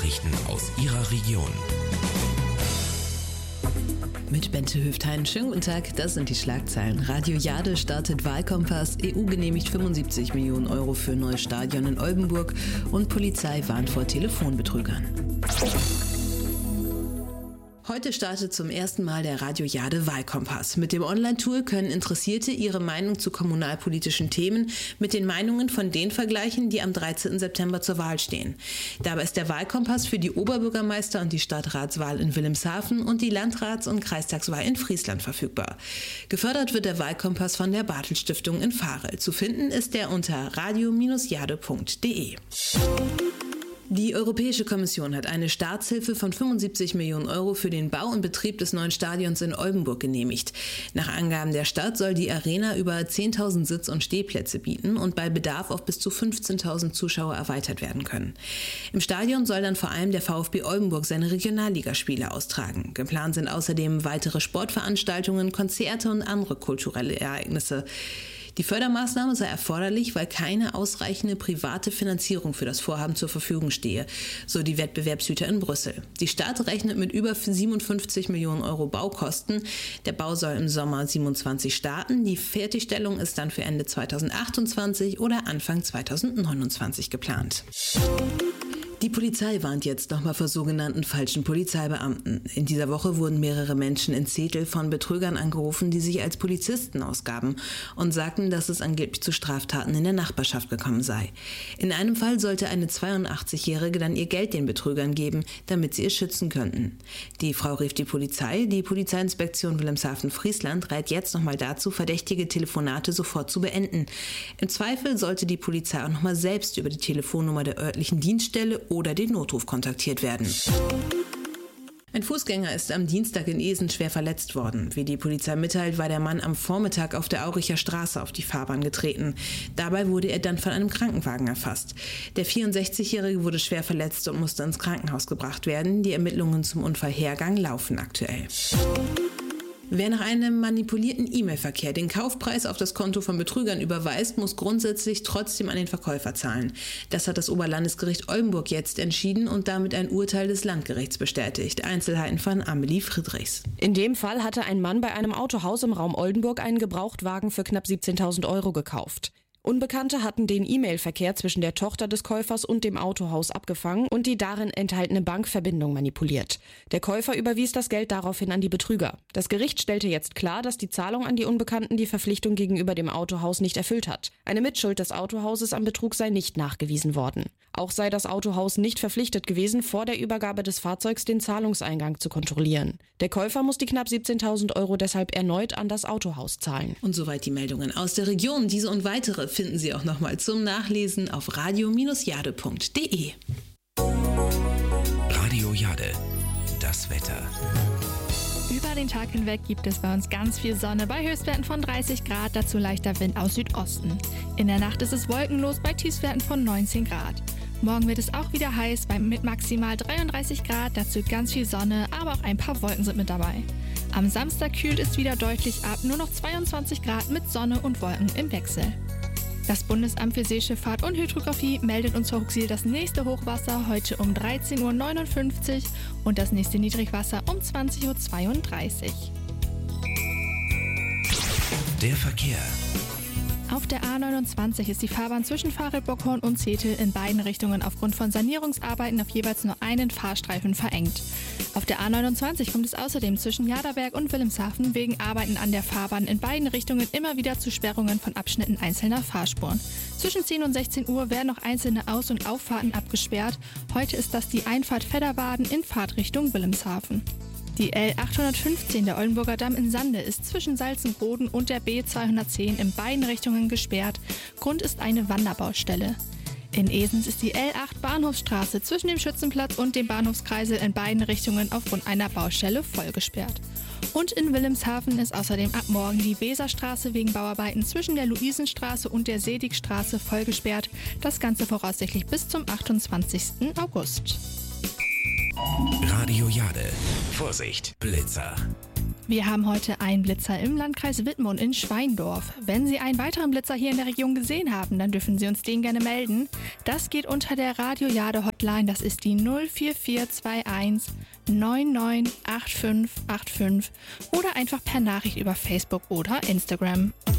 Nachrichten aus Ihrer Region. Mit Bente Höftein. Schönen guten Tag, das sind die Schlagzeilen. Radio Jade startet Wahlkompass, EU genehmigt 75 Millionen Euro für neues Stadion in Oldenburg und Polizei warnt vor Telefonbetrügern. Heute startet zum ersten Mal der Radio Jade Wahlkompass. Mit dem Online-Tool können Interessierte ihre Meinung zu kommunalpolitischen Themen mit den Meinungen von denen vergleichen, die am 13. September zur Wahl stehen. Dabei ist der Wahlkompass für die Oberbürgermeister- und die Stadtratswahl in Wilhelmshaven und die Landrats- und Kreistagswahl in Friesland verfügbar. Gefördert wird der Wahlkompass von der Bartels-Stiftung in Varel. Zu finden ist er unter radio-jade.de. Die Europäische Kommission hat eine Staatshilfe von 75 Millionen Euro für den Bau und Betrieb des neuen Stadions in Oldenburg genehmigt. Nach Angaben der Stadt soll die Arena über 10.000 Sitz- und Stehplätze bieten und bei Bedarf auf bis zu 15.000 Zuschauer erweitert werden können. Im Stadion soll dann vor allem der VfB Oldenburg seine Regionalligaspiele austragen. Geplant sind außerdem weitere Sportveranstaltungen, Konzerte und andere kulturelle Ereignisse. Die Fördermaßnahme sei erforderlich, weil keine ausreichende private Finanzierung für das Vorhaben zur Verfügung stehe, so die Wettbewerbshüter in Brüssel. Die Stadt rechnet mit über 57 Millionen Euro Baukosten. Der Bau soll im Sommer 27 starten. Die Fertigstellung ist dann für Ende 2028 oder Anfang 2029 geplant. Die Polizei warnt jetzt nochmal vor sogenannten falschen Polizeibeamten. In dieser Woche wurden mehrere Menschen in Zetel von Betrügern angerufen, die sich als Polizisten ausgaben und sagten, dass es angeblich zu Straftaten in der Nachbarschaft gekommen sei. In einem Fall sollte eine 82-Jährige dann ihr Geld den Betrügern geben, damit sie es schützen könnten. Die Frau rief die Polizei. Die Polizeiinspektion Wilhelmshaven-Friesland rät jetzt nochmal dazu, verdächtige Telefonate sofort zu beenden. Im Zweifel sollte die Polizei auch nochmal selbst über die Telefonnummer der örtlichen Dienststelle oder den Notruf kontaktiert werden. Ein Fußgänger ist am Dienstag in Esen schwer verletzt worden. Wie die Polizei mitteilt, war der Mann am Vormittag auf der Auricher Straße auf die Fahrbahn getreten. Dabei wurde er dann von einem Krankenwagen erfasst. Der 64-Jährige wurde schwer verletzt und musste ins Krankenhaus gebracht werden. Die Ermittlungen zum Unfallhergang laufen aktuell. Wer nach einem manipulierten E-Mail-Verkehr den Kaufpreis auf das Konto von Betrügern überweist, muss grundsätzlich trotzdem an den Verkäufer zahlen. Das hat das Oberlandesgericht Oldenburg jetzt entschieden und damit ein Urteil des Landgerichts bestätigt. Einzelheiten von Amelie Friedrichs. In dem Fall hatte ein Mann bei einem Autohaus im Raum Oldenburg einen Gebrauchtwagen für knapp 17.000 Euro gekauft. Unbekannte hatten den E-Mail-Verkehr zwischen der Tochter des Käufers und dem Autohaus abgefangen und die darin enthaltene Bankverbindung manipuliert. Der Käufer überwies das Geld daraufhin an die Betrüger. Das Gericht stellte jetzt klar, dass die Zahlung an die Unbekannten die Verpflichtung gegenüber dem Autohaus nicht erfüllt hat. Eine Mitschuld des Autohauses am Betrug sei nicht nachgewiesen worden. Auch sei das Autohaus nicht verpflichtet gewesen, vor der Übergabe des Fahrzeugs den Zahlungseingang zu kontrollieren. Der Käufer muss die knapp 17.000 Euro deshalb erneut an das Autohaus zahlen. Und soweit die Meldungen aus der Region. Diese und weitere finden Sie auch nochmal zum Nachlesen auf radio-jade.de. Radio Jade, das Wetter. Über den Tag hinweg gibt es bei uns ganz viel Sonne bei Höchstwerten von 30 Grad, dazu leichter Wind aus Südosten. In der Nacht ist es wolkenlos bei Tiefstwerten von 19 Grad. Morgen wird es auch wieder heiß mit maximal 33 Grad, dazu ganz viel Sonne, aber auch ein paar Wolken sind mit dabei. Am Samstag kühlt es wieder deutlich ab, nur noch 22 Grad mit Sonne und Wolken im Wechsel. Das Bundesamt für Seeschifffahrt und Hydrographie meldet uns vor Huxil das nächste Hochwasser heute um 13.59 Uhr und das nächste Niedrigwasser um 20.32 Uhr. Der Verkehr. Auf der A29 ist die Fahrbahn zwischen Varel-Bockhorn und Zetel in beiden Richtungen aufgrund von Sanierungsarbeiten auf jeweils nur einen Fahrstreifen verengt. Auf der A29 kommt es außerdem zwischen Jaderberg und Wilhelmshaven wegen Arbeiten an der Fahrbahn in beiden Richtungen immer wieder zu Sperrungen von Abschnitten einzelner Fahrspuren. Zwischen 10 und 16 Uhr werden noch einzelne Aus- und Auffahrten abgesperrt. Heute ist das die Einfahrt Fedderwaden in Fahrtrichtung Wilhelmshaven. Die L815, der Oldenburger Damm in Sande, ist zwischen Salzenroden und der B210 in beiden Richtungen gesperrt. Grund ist eine Wanderbaustelle. In Esens ist die L8 Bahnhofsstraße zwischen dem Schützenplatz und dem Bahnhofskreisel in beiden Richtungen aufgrund einer Baustelle vollgesperrt. Und in Wilhelmshaven ist außerdem ab morgen die Weserstraße wegen Bauarbeiten zwischen der Luisenstraße und der Sedigstraße vollgesperrt. Das Ganze voraussichtlich bis zum 28. August. Radio Jade. Vorsicht, Blitzer. Wir haben heute einen Blitzer im Landkreis Wittmer und in Schweindorf. Wenn Sie einen weiteren Blitzer hier in der Region gesehen haben, dann dürfen Sie uns den gerne melden. Das geht unter der Radio Jade Hotline, das ist die 04421 998585 oder einfach per Nachricht über Facebook oder Instagram.